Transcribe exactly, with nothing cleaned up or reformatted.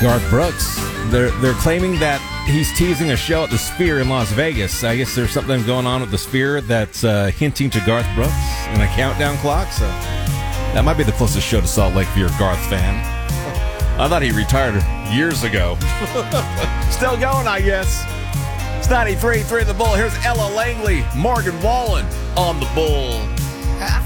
Garth Brooks. They're they're claiming that he's teasing a show at the Sphere in Las Vegas. I guess there's something going on with the Sphere that's uh, hinting to Garth Brooks and a countdown clock. So that might be the closest show to Salt Lake if you're a Garth fan. I thought he retired years ago. Still going, I guess. It's ninety-three point three The Bull. Here's Ella Langley, Morgan Wallen on The Bull.